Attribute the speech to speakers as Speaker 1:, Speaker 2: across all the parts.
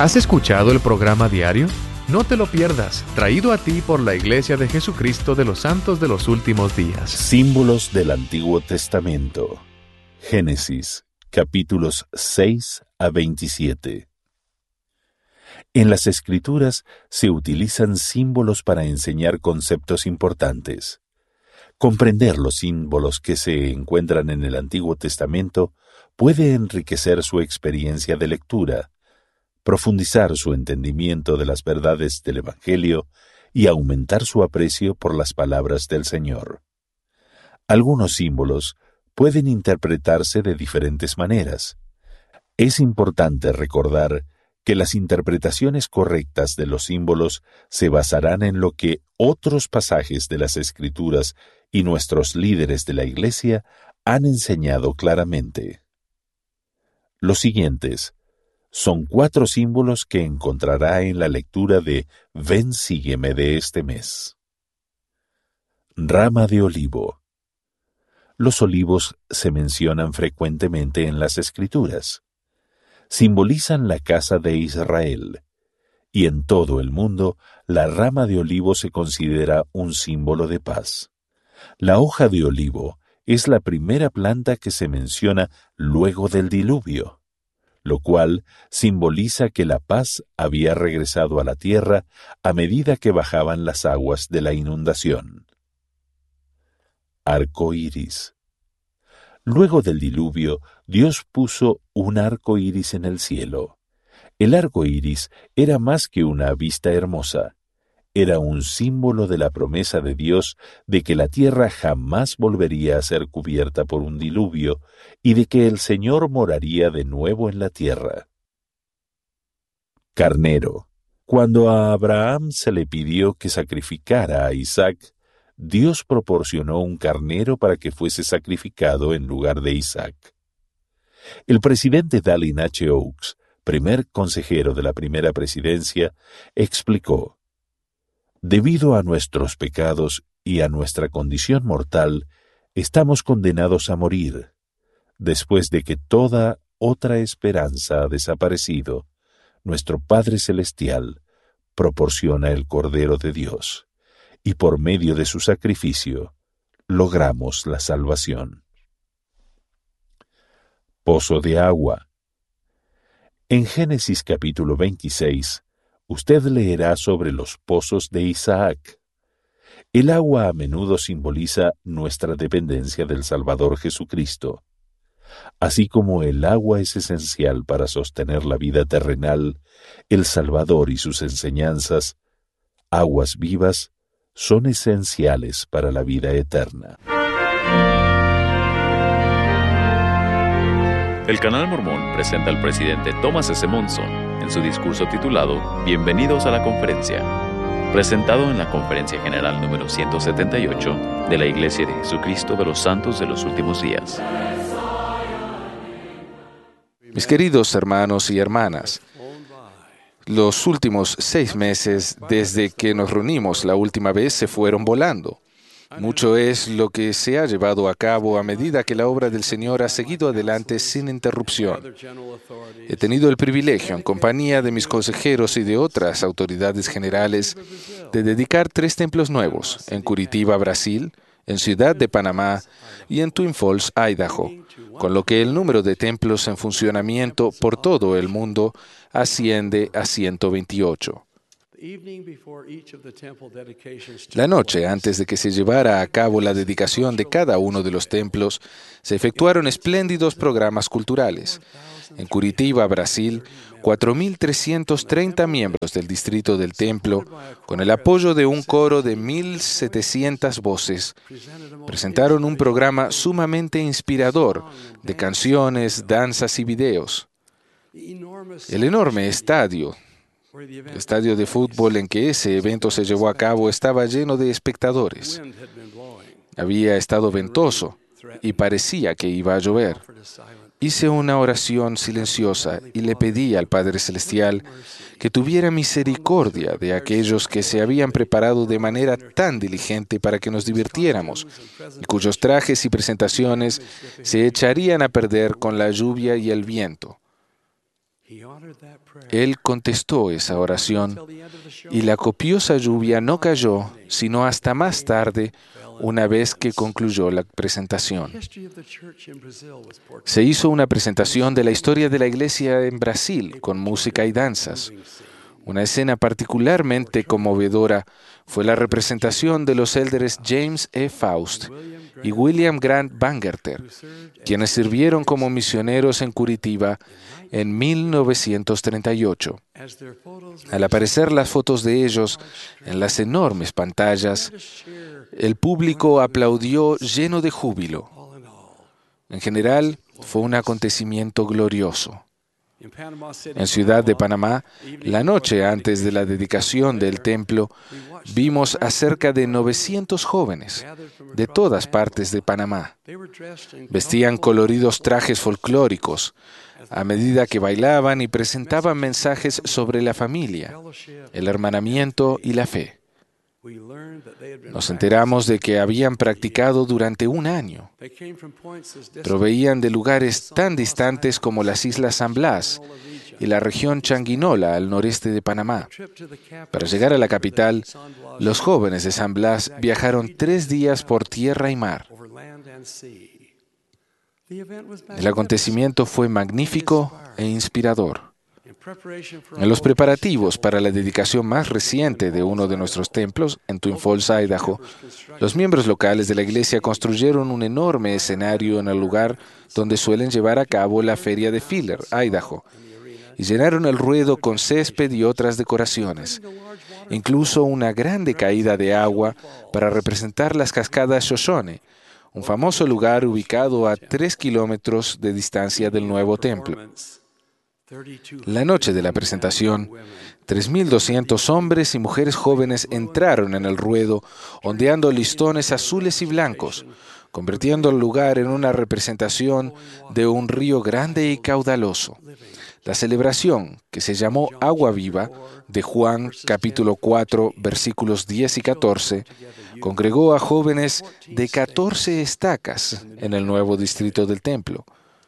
Speaker 1: ¿Has escuchado el programa diario? No te lo pierdas, traído a ti por la Iglesia de Jesucristo de los Santos de los Últimos Días.
Speaker 2: Símbolos del Antiguo Testamento. Génesis, capítulos 6 a 27. En las Escrituras se utilizan símbolos para enseñar conceptos importantes. Comprender los símbolos que se encuentran en el Antiguo Testamento puede enriquecer su experiencia de lectura, profundizar su entendimiento de las verdades del Evangelio y aumentar su aprecio por las palabras del Señor. Algunos símbolos pueden interpretarse de diferentes maneras. Es importante recordar que las interpretaciones correctas de los símbolos se basarán en lo que otros pasajes de las Escrituras y nuestros líderes de la Iglesia han enseñado claramente. Los siguientes son 4 símbolos que encontrará en la lectura de Ven, sígueme de este mes. Rama de olivo. Los olivos se mencionan frecuentemente en las Escrituras. Simbolizan la casa de Israel, y en todo el mundo la rama de olivo se considera un símbolo de paz. La hoja de olivo es la primera planta que se menciona luego del diluvio, lo cual simboliza que la paz había regresado a la tierra a medida que bajaban las aguas de la inundación. Arco iris. Luego del diluvio, Dios puso un arco iris en el cielo. El arco iris era más que una vista hermosa. Era un símbolo de la promesa de Dios de que la tierra jamás volvería a ser cubierta por un diluvio y de que el Señor moraría de nuevo en la tierra. Carnero. Cuando a Abraham se le pidió que sacrificara a Isaac, Dios proporcionó un carnero para que fuese sacrificado en lugar de Isaac. El presidente Dallin H. Oaks, primer consejero de la primera presidencia, explicó: debido a nuestros pecados y a nuestra condición mortal, estamos condenados a morir. Después de que toda otra esperanza ha desaparecido, nuestro Padre Celestial proporciona el Cordero de Dios, y por medio de su sacrificio logramos la salvación. Pozo de agua. En Génesis capítulo 26, usted leerá sobre los pozos de Isaac. El agua a menudo simboliza nuestra dependencia del Salvador Jesucristo. Así como el agua es esencial para sostener la vida terrenal, el Salvador y sus enseñanzas, aguas vivas, son esenciales para la vida eterna.
Speaker 3: El Canal Mormón presenta al presidente Thomas S. Monson en su discurso titulado Bienvenidos a la Conferencia, presentado en la Conferencia General número 178 de la Iglesia de Jesucristo de los Santos de los Últimos Días.
Speaker 4: Mis queridos hermanos y hermanas, los últimos 6 meses desde que nos reunimos la última vez se fueron volando. Mucho es lo que se ha llevado a cabo a medida que la obra del Señor ha seguido adelante sin interrupción. He tenido el privilegio, en compañía de mis consejeros y de otras autoridades generales, de dedicar 3 templos nuevos, en Curitiba, Brasil, en Ciudad de Panamá y en Twin Falls, Idaho, con lo que el número de templos en funcionamiento por todo el mundo asciende a 128. La noche antes de que se llevara a cabo la dedicación de cada uno de los templos, se efectuaron espléndidos programas culturales. En Curitiba, Brasil, 4.330 miembros del distrito del templo, con el apoyo de un coro de 1.700 voces, presentaron un programa sumamente inspirador de canciones, danzas y videos. El enorme estadio de fútbol en que ese evento se llevó a cabo estaba lleno de espectadores. Había estado ventoso y parecía que iba a llover. Hice una oración silenciosa y le pedí al Padre Celestial que tuviera misericordia de aquellos que se habían preparado de manera tan diligente para que nos divirtiéramos y cuyos trajes y presentaciones se echarían a perder con la lluvia y el viento. Él contestó esa oración y la copiosa lluvia no cayó sino hasta más tarde, una vez que concluyó la presentación. Se hizo una presentación de la historia de la iglesia en Brasil con música y danzas. Una escena particularmente conmovedora fue la representación de los élderes James E. Faust y William Grant Bangerter, quienes sirvieron como misioneros en Curitiba en 1938. Al aparecer las fotos de ellos en las enormes pantallas, el público aplaudió lleno de júbilo. En general, fue un acontecimiento glorioso. En Ciudad de Panamá, la noche antes de la dedicación del templo, vimos a cerca de 900 jóvenes de todas partes de Panamá. Vestían coloridos trajes folclóricos, a medida que bailaban y presentaban mensajes sobre la familia, el hermanamiento y la fe. Nos enteramos de que habían practicado durante un año. Provenían de lugares tan distantes como las Islas San Blas y la región Changuinola al noreste de Panamá. Para llegar a la capital, los jóvenes de San Blas viajaron 3 días por tierra y mar. El acontecimiento fue magnífico e inspirador. En los preparativos para la dedicación más reciente de uno de nuestros templos, en Twin Falls, Idaho, los miembros locales de la iglesia construyeron un enorme escenario en el lugar donde suelen llevar a cabo la feria de Filler, Idaho, y llenaron el ruedo con césped y otras decoraciones, incluso una grande caída de agua para representar las cascadas Shoshone, un famoso lugar ubicado a 3 kilómetros de distancia del nuevo templo. La noche de la presentación, 3.200 hombres y mujeres jóvenes entraron en el ruedo, ondeando listones azules y blancos, convirtiendo el lugar en una representación de un río grande y caudaloso. La celebración, que se llamó Agua Viva, de Juan capítulo 4, versículos 10 y 14, congregó a jóvenes de 14 estacas en el nuevo distrito del templo.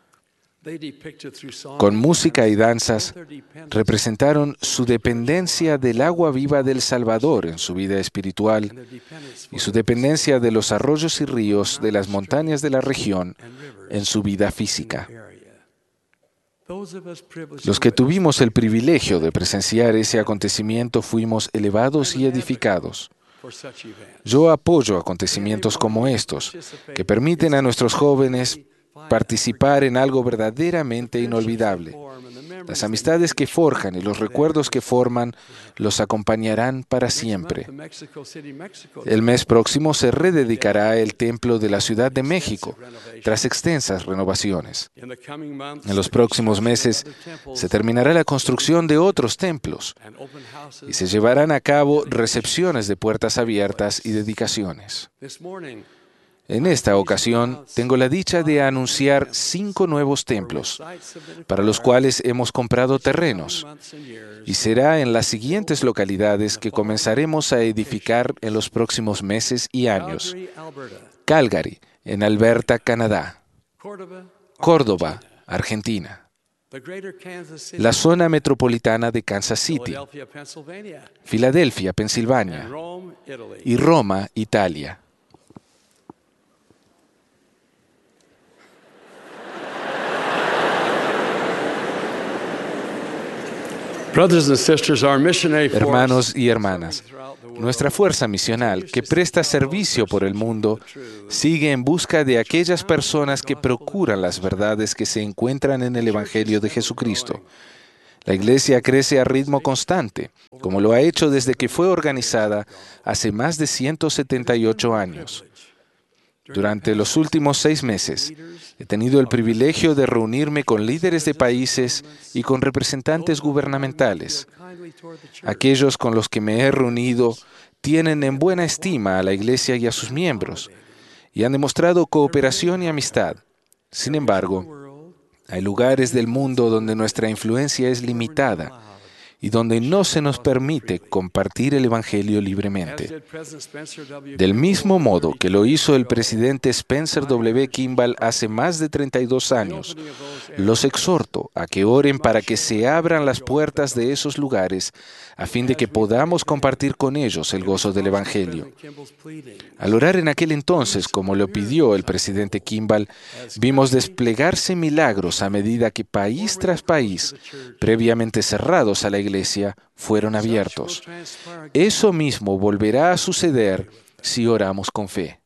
Speaker 4: Con música y danzas, representaron su dependencia del agua viva del Salvador en su vida espiritual y su dependencia de los arroyos y ríos de las montañas de la región en su vida física. Los que tuvimos el privilegio de presenciar ese acontecimiento fuimos elevados y edificados. Yo apoyo acontecimientos como estos, que permiten a nuestros jóvenes participar en algo verdaderamente inolvidable. Las amistades que forjan y los recuerdos que forman los acompañarán para siempre. El mes próximo se rededicará el templo de la Ciudad de México, tras extensas renovaciones. En los próximos meses se terminará la construcción de otros templos y se llevarán a cabo recepciones de puertas abiertas y dedicaciones. En esta ocasión, tengo la dicha de anunciar 5 nuevos templos, para los cuales hemos comprado terrenos, y será en las siguientes localidades que comenzaremos a edificar en los próximos meses y años: Calgary, en Alberta, Canadá; Córdoba, Argentina; la zona metropolitana de Kansas City; Filadelfia, Pensilvania; y Roma, Italia. Hermanos y hermanas, nuestra fuerza misional, que presta servicio por el mundo, sigue en busca de aquellas personas que procuran las verdades que se encuentran en el Evangelio de Jesucristo. La Iglesia crece a ritmo constante, como lo ha hecho desde que fue organizada hace más de 178 años. Durante los últimos 6 meses, he tenido el privilegio de reunirme con líderes de países y con representantes gubernamentales. Aquellos con los que me he reunido tienen en buena estima a la Iglesia y a sus miembros, y han demostrado cooperación y amistad. Sin embargo, hay lugares del mundo donde nuestra influencia es limitada, y donde no se nos permite compartir el Evangelio libremente. Del mismo modo que lo hizo el presidente Spencer W. Kimball hace más de 32 años, los exhorto a que oren para que se abran las puertas de esos lugares a fin de que podamos compartir con ellos el gozo del Evangelio. Al orar en aquel entonces, como lo pidió el presidente Kimball, vimos desplegarse milagros a medida que país tras país, previamente cerrados a la iglesia, fueron abiertos. Eso mismo volverá a suceder si oramos con fe.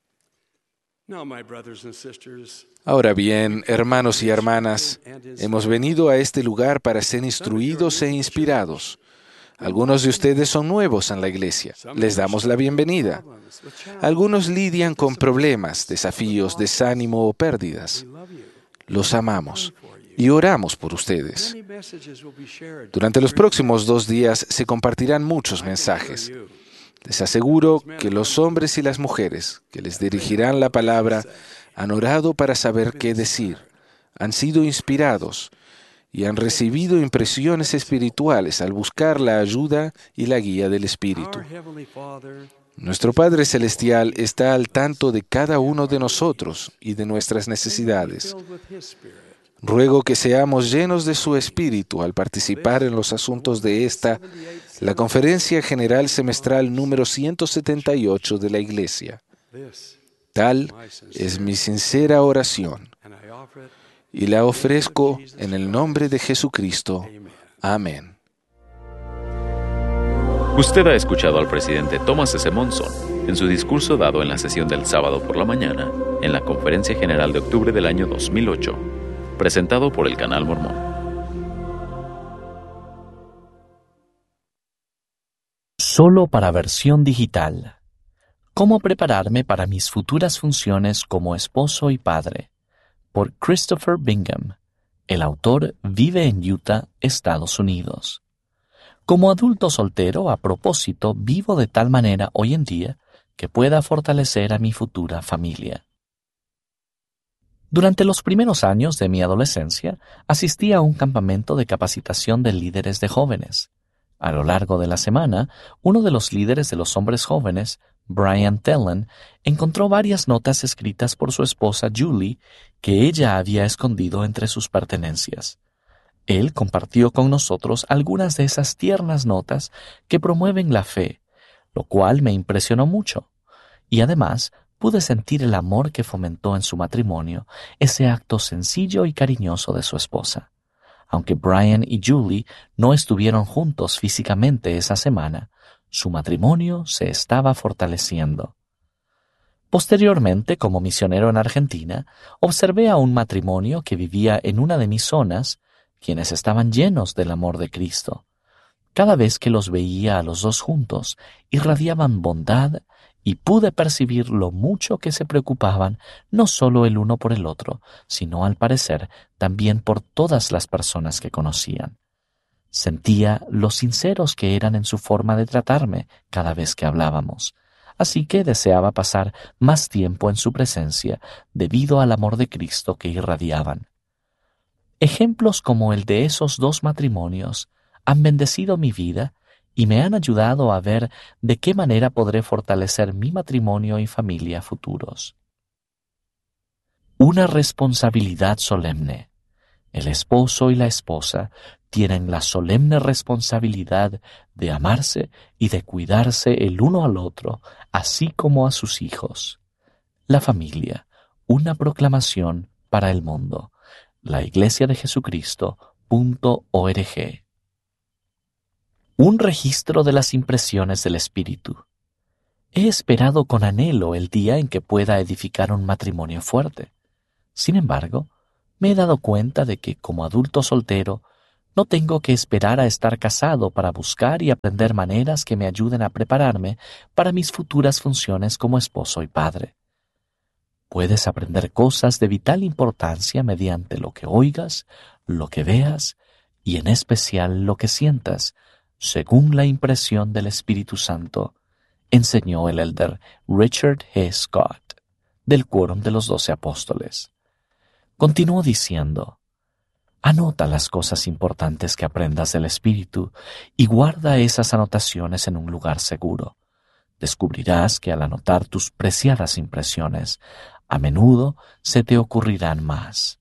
Speaker 4: Ahora bien, hermanos y hermanas, hemos venido a este lugar para ser instruidos e inspirados. Algunos de ustedes son nuevos en la iglesia. Les damos la bienvenida. Algunos lidian con problemas, desafíos, desánimo o pérdidas. Los amamos y oramos por ustedes. Durante los próximos 2 días se compartirán muchos mensajes. Les aseguro que los hombres y las mujeres que les dirigirán la palabra han orado para saber qué decir, han sido inspirados y han recibido impresiones espirituales al buscar la ayuda y la guía del Espíritu. Nuestro Padre Celestial está al tanto de cada uno de nosotros y de nuestras necesidades. Ruego que seamos llenos de su Espíritu al participar en los asuntos de la Conferencia General Semestral número 178 de la Iglesia. Tal es mi sincera oración y la ofrezco en el nombre de Jesucristo. Amén.
Speaker 3: Usted ha escuchado al presidente Thomas S. Monson en su discurso dado en la sesión del sábado por la mañana en la Conferencia General de octubre del año 2008, presentado por el Canal Mormón.
Speaker 5: Solo para versión digital. ¿Cómo prepararme para mis futuras funciones como esposo y padre? Por Christopher Bingham. El autor vive en Utah, Estados Unidos. Como adulto soltero, a propósito, vivo de tal manera hoy en día que pueda fortalecer a mi futura familia. Durante los primeros años de mi adolescencia, asistí a un campamento de capacitación de líderes de jóvenes. A lo largo de la semana, uno de los líderes de los hombres jóvenes, Brian Tellen, encontró varias notas escritas por su esposa Julie que ella había escondido entre sus pertenencias. Él compartió con nosotros algunas de esas tiernas notas que promueven la fe, lo cual me impresionó mucho. Y además, pude sentir el amor que fomentó en su matrimonio, ese acto sencillo y cariñoso de su esposa. Aunque Brian y Julie no estuvieron juntos físicamente esa semana, su matrimonio se estaba fortaleciendo. Posteriormente, como misionero en Argentina, observé a un matrimonio que vivía en una de mis zonas, quienes estaban llenos del amor de Cristo. Cada vez que los veía a los dos juntos, irradiaban bondad y pude percibir lo mucho que se preocupaban no solo el uno por el otro, sino al parecer también por todas las personas que conocían. Sentía lo sinceros que eran en su forma de tratarme cada vez que hablábamos, así que deseaba pasar más tiempo en su presencia debido al amor de Cristo que irradiaban. Ejemplos como el de esos dos matrimonios han bendecido mi vida y me han ayudado a ver de qué manera podré fortalecer mi matrimonio y familia futuros. Una responsabilidad solemne. El esposo y la esposa tienen la solemne responsabilidad de amarse y de cuidarse el uno al otro, así como a sus hijos. La familia, una proclamación para el mundo. La Iglesia de Jesucristo.org. Un registro de las impresiones del Espíritu. He esperado con anhelo el día en que pueda edificar un matrimonio fuerte. Sin embargo, me he dado cuenta de que, como adulto soltero, no tengo que esperar a estar casado para buscar y aprender maneras que me ayuden a prepararme para mis futuras funciones como esposo y padre. Puedes aprender cosas de vital importancia mediante lo que oigas, lo que veas y en especial lo que sientas, según la impresión del Espíritu Santo, enseñó el elder Richard G. Scott, del Quórum de los 12 Apóstoles. Continuó diciendo, Anota las cosas importantes que aprendas del Espíritu y guarda esas anotaciones en un lugar seguro. Descubrirás que al anotar tus preciadas impresiones, a menudo se te ocurrirán más.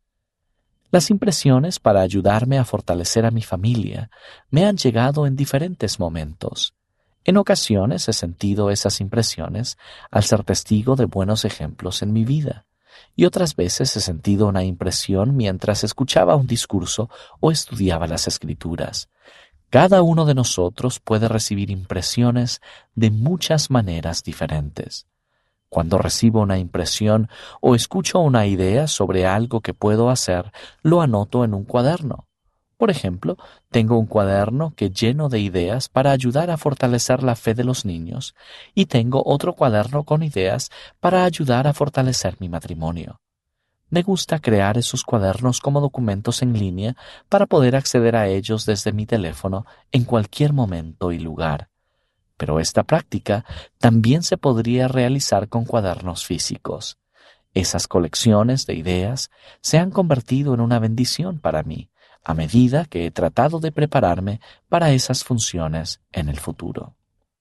Speaker 5: Las impresiones para ayudarme a fortalecer a mi familia me han llegado en diferentes momentos. En ocasiones he sentido esas impresiones al ser testigo de buenos ejemplos en mi vida, y otras veces he sentido una impresión mientras escuchaba un discurso o estudiaba las Escrituras. Cada uno de nosotros puede recibir impresiones de muchas maneras diferentes. Cuando recibo una impresión o escucho una idea sobre algo que puedo hacer, lo anoto en un cuaderno. Por ejemplo, tengo un cuaderno que lleno de ideas para ayudar a fortalecer la fe de los niños y tengo otro cuaderno con ideas para ayudar a fortalecer mi matrimonio. Me gusta crear esos cuadernos como documentos en línea para poder acceder a ellos desde mi teléfono en cualquier momento y lugar. Pero esta práctica también se podría realizar con cuadernos físicos. Esas colecciones de ideas se han convertido en una bendición para mí, a medida que he tratado de prepararme para esas funciones en el futuro.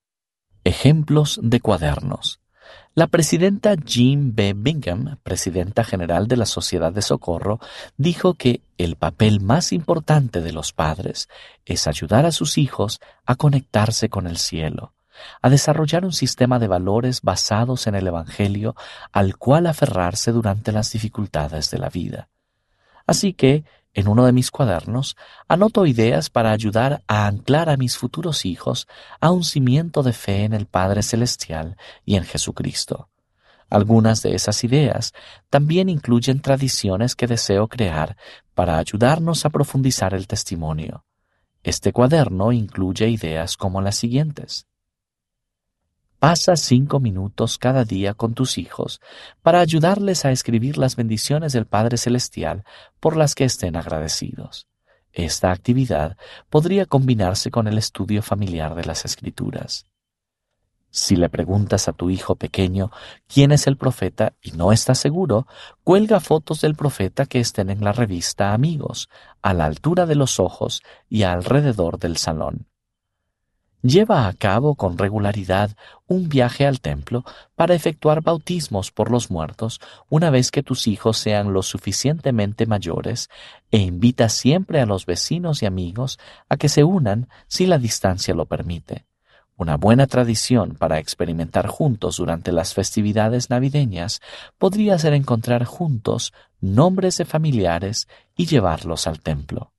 Speaker 5: Ejemplos de cuadernos. La presidenta Jean B. Bingham, presidenta general de la Sociedad de Socorro, dijo que el papel más importante de los padres es ayudar a sus hijos a conectarse con el cielo, a desarrollar un sistema de valores basados en el Evangelio al cual aferrarse durante las dificultades de la vida. Así que, en uno de mis cuadernos, anoto ideas para ayudar a anclar a mis futuros hijos a un cimiento de fe en el Padre Celestial y en Jesucristo. Algunas de esas ideas también incluyen tradiciones que deseo crear para ayudarnos a profundizar el testimonio. Este cuaderno incluye ideas como las siguientes. Pasa 5 minutos cada día con tus hijos para ayudarles a escribir las bendiciones del Padre Celestial por las que estén agradecidos. Esta actividad podría combinarse con el estudio familiar de las Escrituras. Si le preguntas a tu hijo pequeño quién es el profeta y no estás seguro, cuelga fotos del profeta que estén en la revista Amigos, a la altura de los ojos y alrededor del salón. Lleva a cabo con regularidad un viaje al templo para efectuar bautismos por los muertos una vez que tus hijos sean lo suficientemente mayores e invita siempre a los vecinos y amigos a que se unan si la distancia lo permite. Una buena tradición para experimentar juntos durante las festividades navideñas podría ser encontrar juntos nombres de familiares y llevarlos al templo.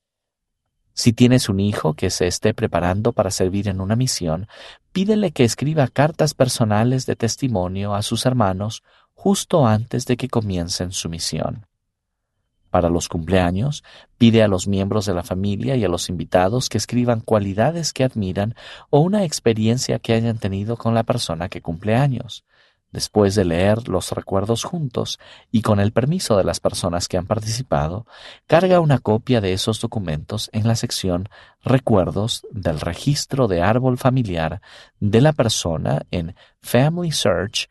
Speaker 5: Si tienes un hijo que se esté preparando para servir en una misión, pídele que escriba cartas personales de testimonio a sus hermanos justo antes de que comiencen su misión. Para los cumpleaños, pide a los miembros de la familia y a los invitados que escriban cualidades que admiran o una experiencia que hayan tenido con la persona que cumple años. Después de leer los recuerdos juntos y con el permiso de las personas que han participado, carga una copia de esos documentos en la sección Recuerdos del registro de árbol familiar de la persona en familysearch.org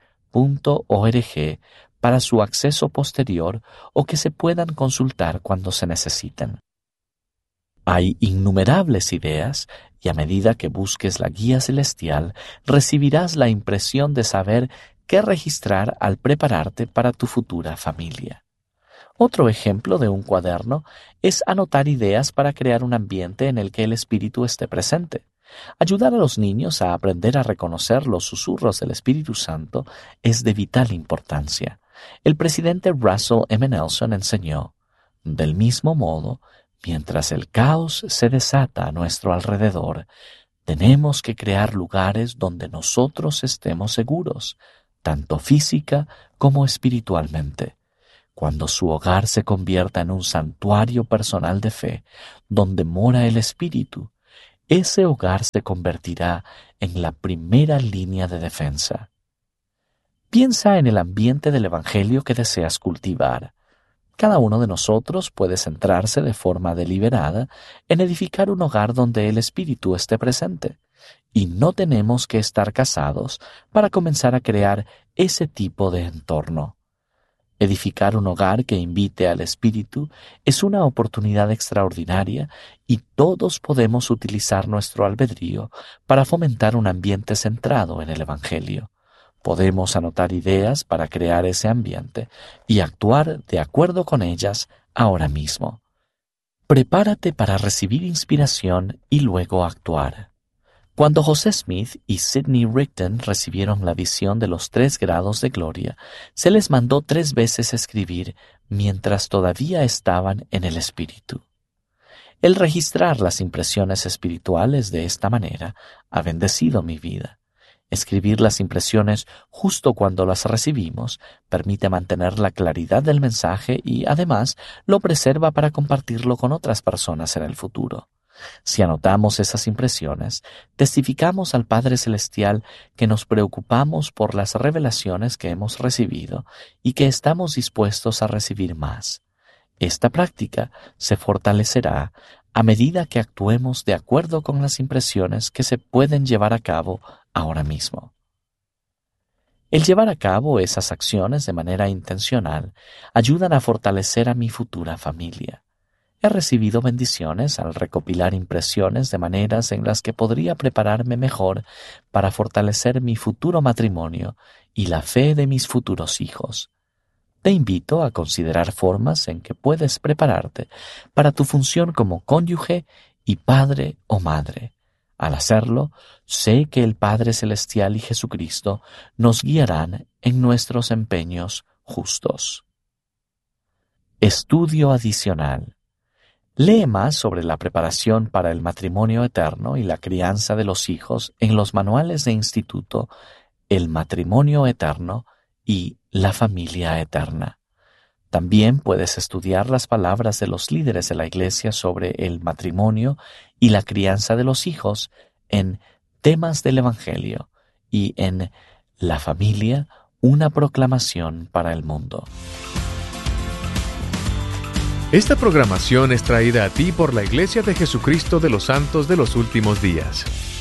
Speaker 5: para su acceso posterior o que se puedan consultar cuando se necesiten. Hay innumerables ideas y a medida que busques la guía celestial, recibirás la impresión de saber qué registrar al prepararte para tu futura familia. Otro ejemplo de un cuaderno es anotar ideas para crear un ambiente en el que el Espíritu esté presente. Ayudar a los niños a aprender a reconocer los susurros del Espíritu Santo es de vital importancia. El presidente Russell M. Nelson enseñó, del mismo modo, mientras el caos se desata a nuestro alrededor, tenemos que crear lugares donde nosotros estemos seguros, tanto física como espiritualmente. Cuando su hogar se convierta en un santuario personal de fe, donde mora el Espíritu, ese hogar se convertirá en la primera línea de defensa. Piensa en el ambiente del Evangelio que deseas cultivar. Cada uno de nosotros puede centrarse de forma deliberada en edificar un hogar donde el Espíritu esté presente. Y no tenemos que estar casados para comenzar a crear ese tipo de entorno. Edificar un hogar que invite al Espíritu es una oportunidad extraordinaria y todos podemos utilizar nuestro albedrío para fomentar un ambiente centrado en el Evangelio. Podemos anotar ideas para crear ese ambiente y actuar de acuerdo con ellas ahora mismo. Prepárate para recibir inspiración y luego actuar. Cuando José Smith y Sidney Rigdon recibieron la visión de los 3 grados de gloria, se les mandó 3 veces escribir mientras todavía estaban en el Espíritu. El registrar las impresiones espirituales de esta manera ha bendecido mi vida. Escribir las impresiones justo cuando las recibimos permite mantener la claridad del mensaje y, además, lo preserva para compartirlo con otras personas en el futuro. Si anotamos esas impresiones, testificamos al Padre Celestial que nos preocupamos por las revelaciones que hemos recibido y que estamos dispuestos a recibir más. Esta práctica se fortalecerá a medida que actuemos de acuerdo con las impresiones que se pueden llevar a cabo ahora mismo. El llevar a cabo esas acciones de manera intencional ayudan a fortalecer a mi futura familia. He recibido bendiciones al recopilar impresiones de maneras en las que podría prepararme mejor para fortalecer mi futuro matrimonio y la fe de mis futuros hijos. Te invito a considerar formas en que puedes prepararte para tu función como cónyuge y padre o madre. Al hacerlo, sé que el Padre Celestial y Jesucristo nos guiarán en nuestros empeños justos. Estudio adicional. Lee más sobre la preparación para el matrimonio eterno y la crianza de los hijos en los manuales de instituto El matrimonio eterno y La familia eterna. También puedes estudiar las palabras de los líderes de la Iglesia sobre el matrimonio y la crianza de los hijos en Temas del Evangelio y en La familia, una proclamación para el mundo.
Speaker 1: Esta programación es traída a ti por la Iglesia de Jesucristo de los Santos de los Últimos Días.